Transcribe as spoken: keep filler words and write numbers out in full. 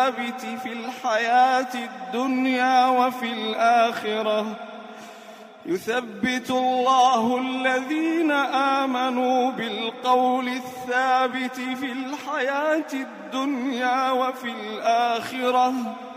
الثابت في الحياة الدنيا وفي الآخرة يثبت الله الذين آمنوا بالقول الثابت في الحياة الدنيا وفي الآخرة